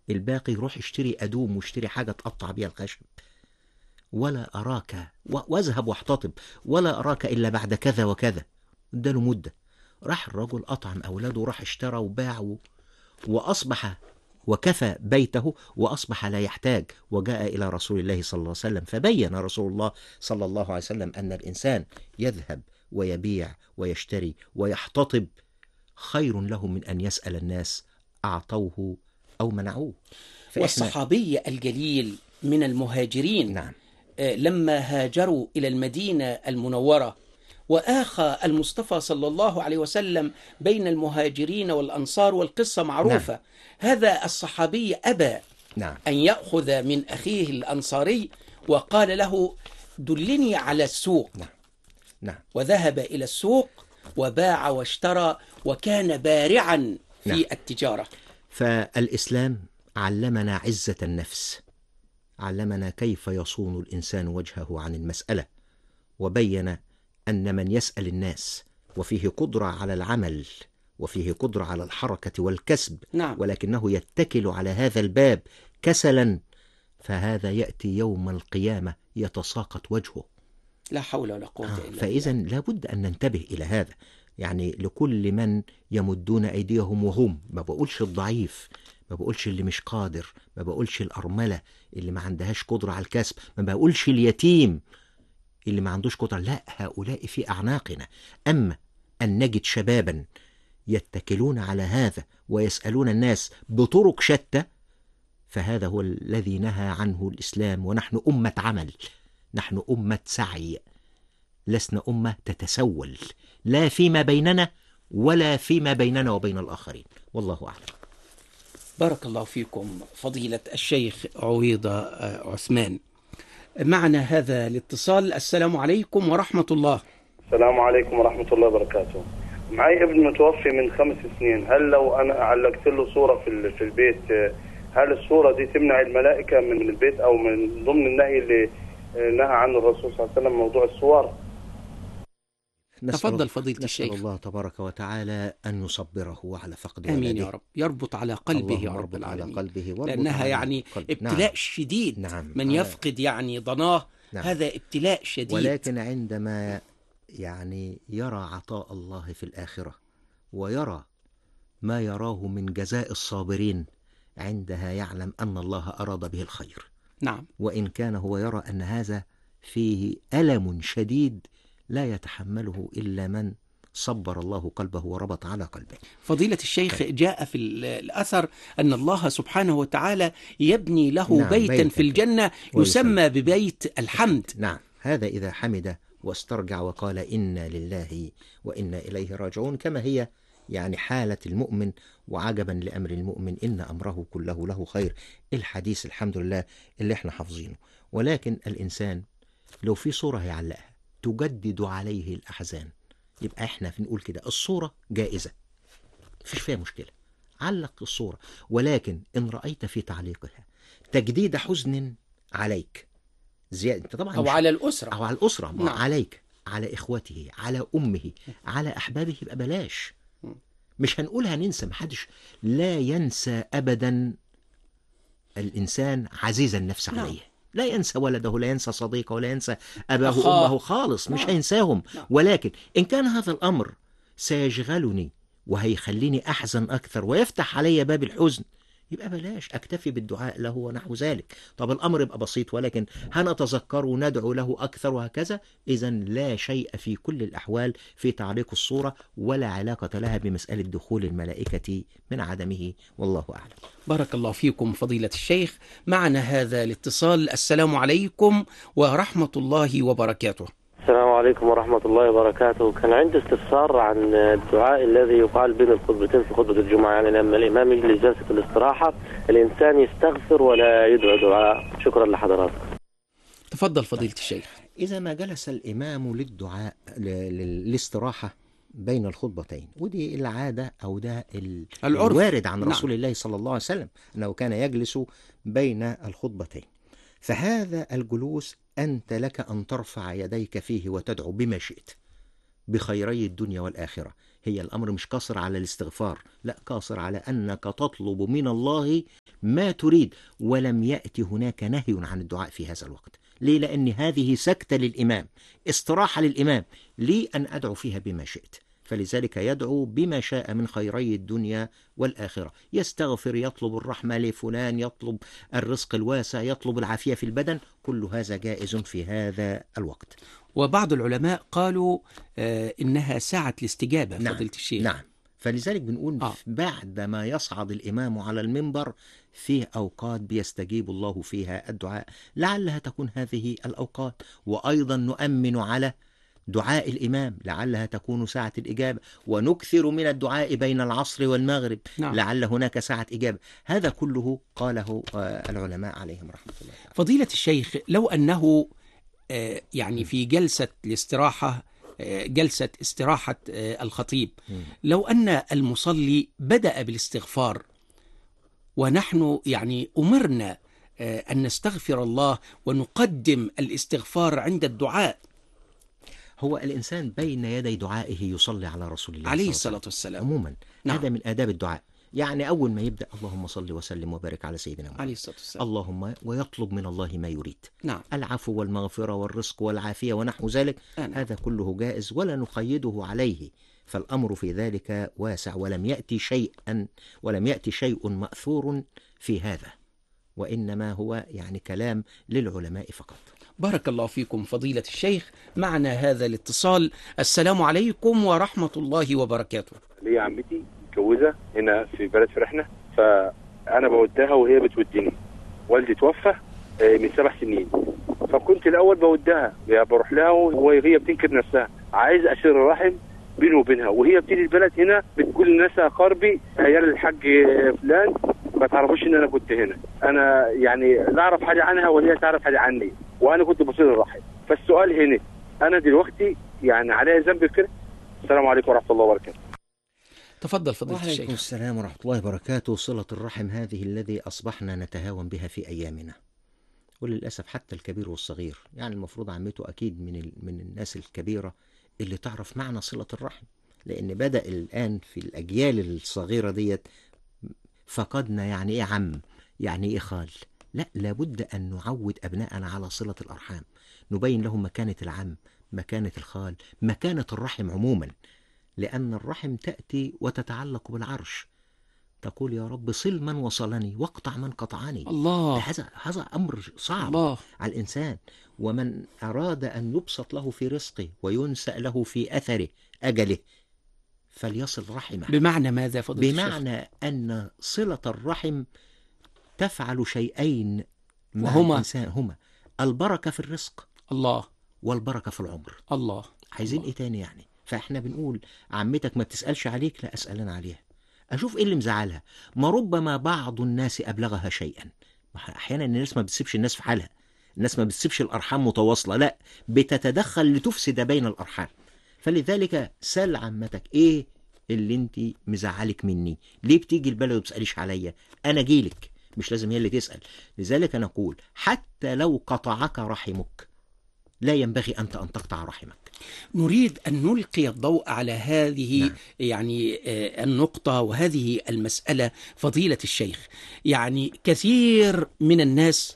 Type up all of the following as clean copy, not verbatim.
الباقي روح اشتري أدوم واشتري حاجة تقطع بيها الخشب، ولا أراك واذهب واحتطب، ولا أراك إلا بعد كذا وكذا. اداله مدة، راح الرجل أطعم أولاده وراح اشترى وباع وأصبح وكفى بيته، وأصبح لا يحتاج، وجاء إلى رسول الله صلى الله عليه وسلم، فبين رسول الله صلى الله عليه وسلم أن الإنسان يذهب ويبيع ويشتري ويحتطب خير له من أن يسأل الناس أعطوه أو منعوه. والصحابي الجليل من المهاجرين، نعم. لما هاجروا إلى المدينة المنورة، وآخى المصطفى صلى الله عليه وسلم بين المهاجرين والأنصار، والقصة معروفة. نعم. هذا الصحابي أبى نعم. أن يأخذ من أخيه الأنصاري، وقال له دلني على السوق. نعم. نعم. وذهب إلى السوق وباع واشترى، وكان بارعا في نعم. التجارة. فالإسلام علمنا عزة النفس، علمنا كيف يصون الإنسان وجهه عن المسألة، وبين أن من يسأل الناس وفيه قدرة على العمل وفيه قدرة على الحركة والكسب، نعم. ولكنه يتكل على هذا الباب كسلا، فهذا يأتي يوم القيامة يتساقط وجهه. لا حول ولا قوة إلا بالله. فإذا لابد أن ننتبه إلى هذا، يعني لكل من يمدون أيديهم وهم، ما بقولش الضعيف، ما بقولش اللي مش قادر، ما بقولش الأرملة اللي ما عندهاش قدرة على الكسب، ما بقولش اليتيم اللي ما عندوش قدرة، لا، هؤلاء في أعناقنا. أما أن نجد شبابا يتكلون على هذا ويسألون الناس بطرق شتى، فهذا هو الذي نهى عنه الإسلام. ونحن أمة عمل، نحن أمة سعي، لسنا أمة تتسول، لا فيما بيننا ولا فيما بيننا وبين الآخرين. والله أعلم. بارك الله فيكم فضيلة الشيخ عويضة عثمان. معنا هذا الاتصال. السلام عليكم ورحمة الله. السلام عليكم ورحمة الله وبركاته. معي ابن متوفي من 5 سنين، هل لو أنا علقت له صورة في البيت، هل الصورة دي تمنع الملائكة من البيت، أو من ضمن النهي اللي نهى عنه الرسول صلى الله عليه وسلم موضوع الصور؟ تفضل فضيلة الشيخ. نسأل الله تبارك وتعالى أن يصبره على فقد آمين ولده. يا رب، يربط على قلبه يا رب العالمين، على قلبه، لأنها يعني ابتلاء نعم. شديد. نعم. من يفقد يعني ضناه، نعم. هذا ابتلاء شديد. ولكن عندما يعني يرى عطاء الله في الآخرة، ويرى ما يراه من جزاء الصابرين، عندها يعلم أن الله أراد به الخير. نعم. وإن كان هو يرى أن هذا فيه ألم شديد لا يتحمله إلا من صبر الله قلبه وربط على قلبه. فضيلة الشيخ، جاء في الأثر أن الله سبحانه وتعالى يبني له نعم، بيتا في الجنة يسمى ببيت الحمد. نعم. هذا إذا حمد واسترجع وقال إنا لله وإنا إليه راجعون، كما هي يعني حالة المؤمن. وعجبا لأمر المؤمن إن أمره كله له خير، الحديث الحمد لله اللي احنا حافظينه. ولكن الإنسان لو في صورة هيعلقها تجدد عليه الأحزان، يبقى احنا بنقول كده الصورة جائزة، مفيش فيها مشكلة، علق الصورة. ولكن إن رأيت في تعليقها تجديد حزن عليك زيادة، طبعا أو على الأسرة، أو على الأسرة، نعم. عليك، على إخوته، على أمه، على أحبابه، يبقى بلاش. مش هنقولها ننسى، محدش لا ينسى أبدا الإنسان عزيز النفس نعم. عليه، لا ينسى ولده، لا ينسى صديقه، ولا ينسى أباه أخاه. أمه خالص، مش نعم. هينساهم. نعم. ولكن إن كان هذا الأمر سيشغلني وهيخليني أحزن أكثر ويفتح علي باب الحزن، يبقى بلاش، أكتفي بالدعاء له ونحو ذلك. طب الأمر يبقى بسيط، ولكن هنتذكر وندعو له أكثر وهكذا، إذا لا شيء في كل الأحوال في تعليق الصورة، ولا علاقة لها بمسألة دخول الملائكة من عدمه، والله أعلم. بارك الله فيكم فضيلة الشيخ. معنا هذا الاتصال. السلام عليكم ورحمة الله وبركاته. السلام عليكم ورحمة الله وبركاته. كان عندي استفسار عن الدعاء الذي يقال بين الخطبتين في خطبة الجمعة، يعني لما الإمام يجلس جلسة الاستراحة الإنسان يستغفر ولا يدعو دعاء. شكرا لحضراتكم. تفضل فضيلة الشيخ. إذا ما جلس الإمام للدعاء للاستراحة بين الخطبتين، ودي العادة أو ده العرف الوارد عن رسول نعم. الله صلى الله عليه وسلم أنه كان يجلس بين الخطبتين، فهذا الجلوس أنت لك أن ترفع يديك فيه وتدعو بما شئت بخيري الدنيا والآخرة. هي الأمر مش قاصر على الاستغفار، لا، قاصر على أنك تطلب من الله ما تريد، ولم يأتي هناك نهي عن الدعاء في هذا الوقت. ليه؟ لأن هذه سكتة للإمام، استراحة للإمام، لي أن أدعو فيها بما شئت. فلذلك يدعو بما شاء من خيري الدنيا والآخرة، يستغفر، يطلب الرحمة لفلان، يطلب الرزق الواسع، يطلب العافية في البدن، كل هذا جائز في هذا الوقت. وبعض العلماء قالوا إنها ساعة الاستجابة. نعم. فضيلة الشيخ. نعم. فلذلك بنقول بعد ما يصعد الإمام على المنبر فيه أوقات بيستجيب الله فيها الدعاء، لعلها تكون هذه الأوقات. وأيضا نؤمن على دعاء الإمام، لعلها تكون ساعة الإجابة، ونكثر من الدعاء بين العصر والمغرب. نعم. لعل هناك ساعة إجابة. هذا كله قاله العلماء عليهم رحمة الله. فضيلة الشيخ، لو أنه يعني في جلسة الاستراحة، جلسة استراحة الخطيب، لو أن المصلي بدأ بالاستغفار، ونحن يعني أمرنا أن نستغفر الله ونقدم الاستغفار عند الدعاء. هو الإنسان بين يدي دعائه يصلي على رسول الله عليه الصلاة والسلام عموما. نعم. هذا من آداب الدعاء. يعني أول ما يبدأ اللهم صل وسلم وبارك على سيدنا محمد عليه الصلاة والسلام، اللهم، ويطلب من الله ما يريد. نعم. العفو والمغفرة والرزق والعافية ونحو ذلك. هذا كله جائز ولا نقيده عليه، فالأمر في ذلك واسع، ولم يأتي شيء مأثور في هذا، وإنما هو يعني كلام للعلماء فقط. بارك الله فيكم فضيلة الشيخ. معنا هذا الاتصال. السلام عليكم ورحمة الله وبركاته. لي عمتي متجوزة هنا في بلد فرحنا، فأنا بودها وهي بتودني. والدي توفى من 7 سنين، فكنت الأول بودها، بروح لها وهي بتنكر نفسها، عايز أشير الرحم بيني وبينها، وهي بتيجي البلد هنا بتقول للناس أقاربي عيال الحاج فلان ما تعرفوش إن أنا كنت هنا. أنا يعني لا أعرف حاجة عنها ولا هي تعرف حاجة عني، وأنا كنت بصير الرحم. فالسؤال هنا، أنا دلوقتي يعني عليها ذنب كده؟ السلام عليكم ورحمة الله وبركاته. تفضل فضيلة الشيخ. وعليكم السلام ورحمة الله وبركاته. صلة الرحم هذه الذي أصبحنا نتهاون بها في أيامنا، وللأسف حتى الكبير والصغير. يعني المفروض عمته أكيد من الناس الكبيرة اللي تعرف معنى صلة الرحم، لأن بدأ الآن في الأجيال الصغيرة ديت فقدنا يعني إيه عم، يعني إيه خال. لا، لابد أن نعود أبناءنا على صلة الأرحام، نبين لهم مكانة العم، مكانة الخال، مكانة الرحم عموما، لأن الرحم تأتي وتتعلق بالعرش، تقول يا رب صل من وصلني واقطع من قطعني. الله. هذا أمر صعب الله. على الإنسان. ومن أراد أن يبسط له في رزقه وينسأ له في أثره أجله فليصل رحمه. بمعنى ماذا فضيلة الشيخ؟ بمعنى أن صلة الرحم تفعل شيئين وهما الإنسان، هما البركة في الرزق، الله، والبركة في العمر. الله. عايزين الله. إيه تاني يعني؟ فإحنا بنقول عمتك ما بتسألش عليك، لا، أسأل أنا عليها، أشوف إيه اللي مزعلها. ما ربما بعض الناس أبلغها شيئا. أحيانا الناس ما بتسيبش الناس في حالها، الناس ما بتسيبش الأرحام متواصلة، لا، بتتدخل لتفسد بين الأرحام. فلذلك سل عمتك إيه اللي انت مزعلك مني، ليه بتيجي البلد وبتسأليش عليا، أنا جيلك، مش لازم هي اللي تسأل. لذلك نقول حتى لو قطعك رحمك لا ينبغي أنت أن تقطع رحمك. نريد أن نلقي الضوء على هذه نعم. يعني النقطة وهذه المسألة فضيلة الشيخ. يعني كثير من الناس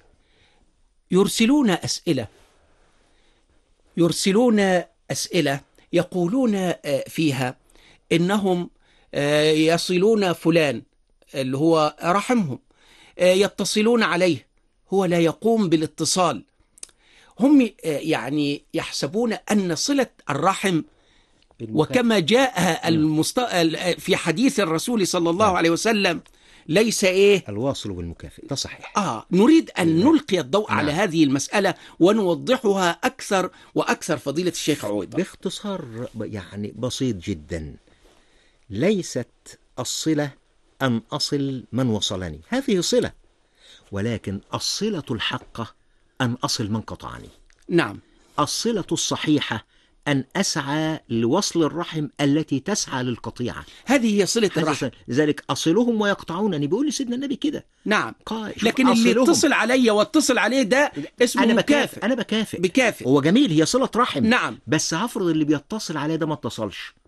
يرسلون أسئلة يقولون فيها إنهم يصلون فلان اللي هو رحمهم، يتصلون عليه، هو لا يقوم بالاتصال. هم يعني يحسبون أن صلة الرحم وكما جاء في حديث الرسول صلى الله عليه وسلم ليس الواصل بالمكافئ، ده صحيح. نريد أن نلقي الضوء على هذه المسألة ونوضحها أكثر وأكثر فضيلة الشيخ عويض. باختصار يعني بسيط جدا، ليست الصلة أن أصل من وصلني، هذه صلة، ولكن الصلة الحقة أن أصل من قطعني. نعم. الصلة الصحيحة أن أسعى لوصل الرحم التي تسعى للقطيعة، هذه هي صلة الرحم. لذلك أصلهم ويقطعونني، بيقول لي سيدنا النبي كده. نعم. لكن اللي يتصل علي واتصل عليه ده اسمه أنا مكافئ. أنا بكافئ. هو جميل، هي صلة رحم. نعم. بس هفرض اللي بيتصل عليه ده ما اتصلش،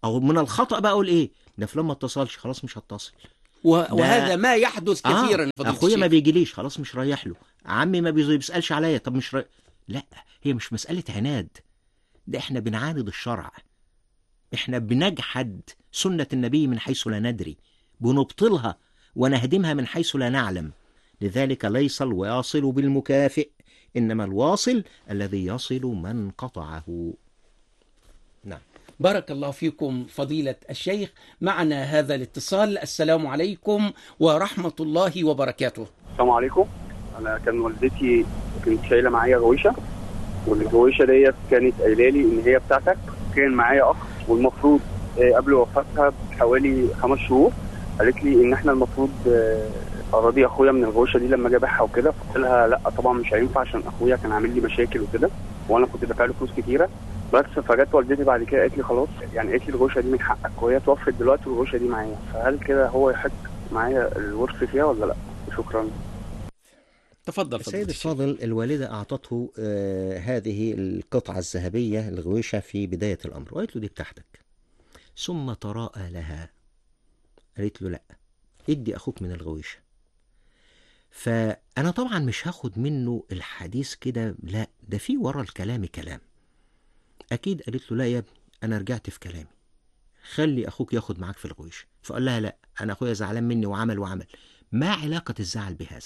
او من الخطأ بقى اقول ايه، ده فلان ما اتصلش، خلاص مش هتصل. وهذا ما يحدث كثيرا. فضيلة اخويا ما الشيخ. بيجيليش، خلاص مش رايح له. عمي ما بيسألش عليا، طب مش لا، هي مش مسألة عناد، ده احنا بنعاند الشرع، احنا بنجحد سنة النبي من حيث لا ندري، بنبطلها ونهدمها من حيث لا نعلم. لذلك ليس الواصل بالمكافئ، إنما الواصل الذي يصل من قطعه. نعم. بارك الله فيكم فضيلة الشيخ. معنا هذا الاتصال. السلام عليكم ورحمة الله وبركاته. السلام عليكم. انا كان والدتي كانت شايله معايا غويشه، والغويشه ديت كانت قايله لي ان هي بتاعتك. كان معايا اخ، والمفروض قبل وفاتها بحوالي 5 شهور قالت لي ان احنا المفروض اراضي اخويا من الغويشه دي لما جابها وكده. فقلت لها لا طبعا مش هينفع، عشان اخويا كان عامل لي مشاكل وكده، وانا كنت دافع له فلوس كتيره. بس فجت والدتي بعد كده قالت لي خلاص، يعني قالت لي الغويشه دي من حقك، وهي توفت دلوقتي والغويشه دي معايا، فهل كده هو يحق معايا الورث فيها ولا لا؟ شكرا. تفضل السيد الفاضل، الوالدة أعطته هذه القطعة الذهبية الغويشة في بداية الأمر، وقالت له دي بتاعتك. ثم تراءى لها، قالت له لا، ادي أخوك من الغويشة. فأنا طبعا مش هاخد منه الحديث كده، لا، ده في ورا الكلام كلام. أكيد قالت له لا يا ابني، أنا رجعت في كلامي، خلي أخوك ياخد معاك في الغويشة. فقال لها لا، أنا أخويا زعلان مني وعمل. ما علاقة الزعل بهذا؟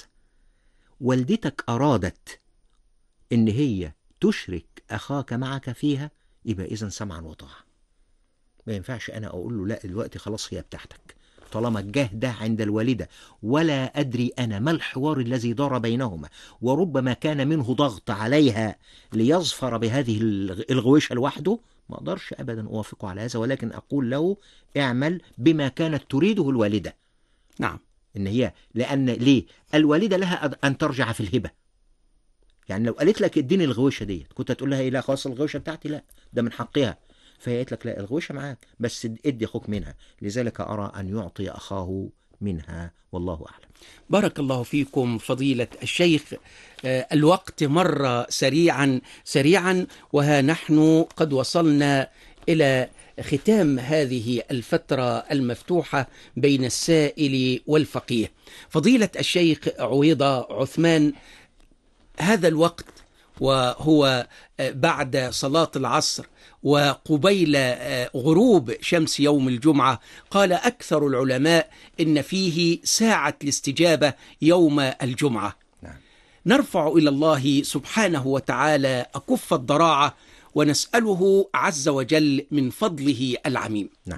والدتك أرادت إن هي تشرك أخاك معك فيها، يبقى إذن سمعا وطاعة. ما ينفعش أنا أقول له لا دلوقتي خلاص هي بتاعتك، طالما الجهد عند الوالدة. ولا أدري أنا ما الحوار الذي دار بينهما، وربما كان منه ضغط عليها ليظفر بهذه الغويشة لوحده. ما أقدرش أبدا أوافقه على هذا، ولكن أقول له اعمل بما كانت تريده الوالدة. نعم. إن هي لأن ليه الوالدة لها أن ترجع في الهبة. يعني لو قالت لك اديني الغويشة دي، كنت هتقول لها إيه؟ لا خلاص الغويشة بتاعتي، لا ده من حقها. فهي قالت لك لا، الغويشة معاك بس ادي أخوك منها. لذلك أرى أن يعطي أخاه منها، والله أعلم. بارك الله فيكم فضيلة الشيخ. الوقت مر سريعا، وها نحن قد وصلنا إلى ختام هذه الفترة المفتوحة بين السائل والفقيه. فضيلة الشيخ عويضة عثمان، هذا الوقت وهو بعد صلاة العصر وقبيل غروب شمس يوم الجمعة، قال أكثر العلماء إن فيه ساعة الاستجابة يوم الجمعة. نرفع إلى الله سبحانه وتعالى أكف الضراعة، ونسأله عز وجل من فضله العميم. نعم.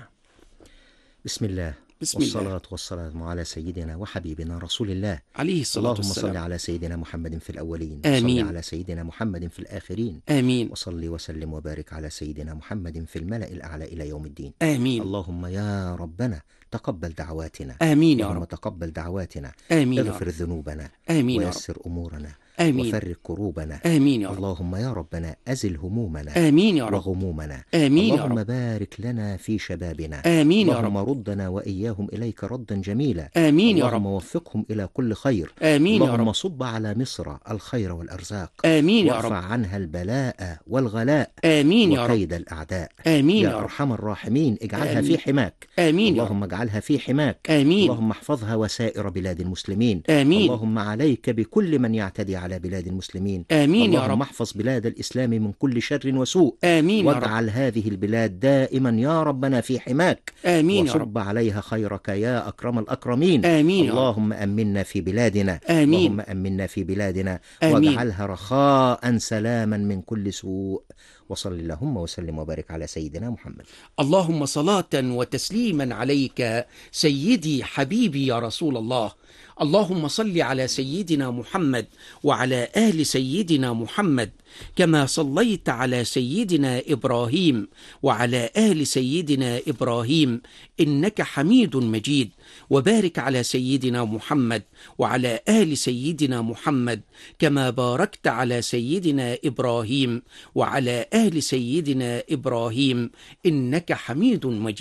بسم الله والصلاة والسلام على سيدنا وحبيبنا رسول الله عليه الصلاة والسلام. اللهم صل على سيدنا محمد في الأولين، آمين. وصل على سيدنا محمد في الآخرين، آمين. وصل وسلم وبارك على سيدنا محمد في الملأ الأعلى إلى يوم الدين. آمين. اللهم يا ربنا تقبل دعواتنا. آمين يا رب. اللهم تقبل دعواتنا. آمين يا اغفر رب. ذنوبنا. آمين يا ويسر أمورنا. آمين. وفرج كروبنا. آمين يا رب. اللهم يا ربنا أزل همومنا. آمين يا رب. وغمومنا. آمين يا اللهم رب. بارك لنا في شبابنا. آمين يا رب. اللهم ردنا وإياهم إليك ردا جميلا. آمين يا رب. اللهم وفقهم إلى كل خير. آمين يا اللهم رب. صب على مصر الخير والأرزاق. آمين يا رب. وارفع عنها البلاء والغلاء. آمين يا رب. وكيد الأعداء. آمين يا يا رب. أرحم الراحمين اجعلها آمين. في حماك. آمين يا اللهم رب. اجعلها في حماك. آمين. اللهم احفظها وسائر بلاد المسلمين. آمين. اللهم عليك بكل من يعتدي على بلاد المسلمين. آمين يا اللهم رب. احفظ بلاد الإسلام من كل شر وسوء. آمين يا رب. واجعل هذه البلاد دائما يا ربنا في حماك. آمين يا رب. وصب عليها خيرك يا أكرم الأكرمين. آمين يا رب. اللهم أمنا في بلادنا. آمين. اللهم أمنا في بلادنا. آمين. واجعلها رخاء سلاما من كل سوء. وصل اللهم وسلم وبارك على سيدنا محمد. اللهم صلاة وتسليما عليك سيدي حبيبي يا رسول الله. اللهم صل على سيدنا محمد وعلى آل سيدنا محمد، كما صليت على سيدنا إبراهيم وعلى آل سيدنا إبراهيم إنك حميد مجيد. وبارك على سيدنا محمد وعلى آل سيدنا محمد، كما باركت على سيدنا إبراهيم وعلى آل سيدنا إبراهيم إنك حميد مجيد.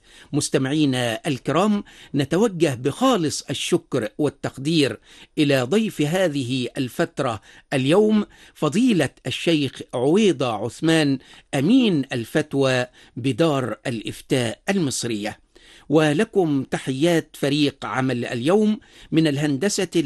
مستمعينا الكرام، نتوجه بخالص الشكر والتقدير إلى ضيف هذه الفترة اليوم، فضيلة الشيخ عويضة عثمان، أمين الفتوى بدار الإفتاء المصرية. ولكم تحيات فريق عمل اليوم من الهندسة